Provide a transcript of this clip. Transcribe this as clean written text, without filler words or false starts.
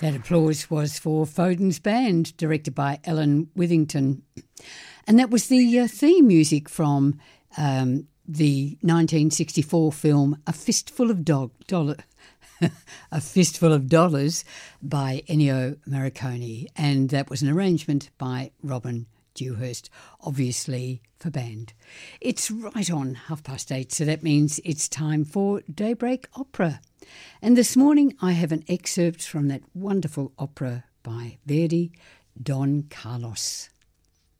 That applause was for Foden's Band, directed by Alan Withington. And that was the theme music from the 1964 film A Fistful of A Fistful of Dollars by Ennio Morricone. And that was an arrangement by Robin Dewhurst, obviously for band. It's right on 8:30, so that means it's time for Daybreak Opera. And this morning I have an excerpt from that wonderful opera by Verdi, Don Carlos.